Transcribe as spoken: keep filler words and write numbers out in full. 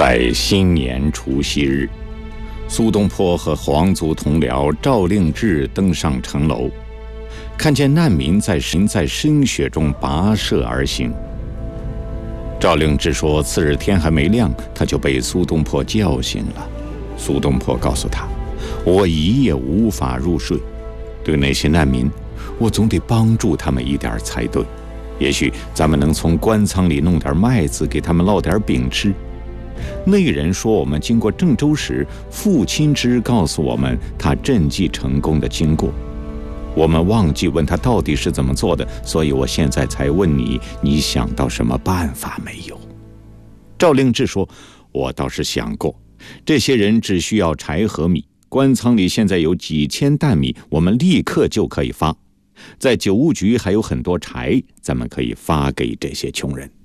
在新年除夕日，苏东坡和皇族同僚赵令志登上城楼，看见难民在神在深雪中跋涉而行。赵令志说，次日天还没亮，他就被苏东坡叫醒了。苏东坡告诉他，我一夜无法入睡，对那些难民，我总得帮助他们一点才对。也许咱们能从官仓里弄点麦子给他们烙点饼吃。那个人说，我们经过郑州时，父亲之告诉我们他赈济成功的经过，我们忘记问他到底是怎么做的，所以我现在才问你，你想到什么办法没有？赵令志说，我倒是想过，这些人只需要柴和米，官仓里现在有几千担米，我们立刻就可以发。在酒务局还有很多柴，咱们可以发给这些穷人。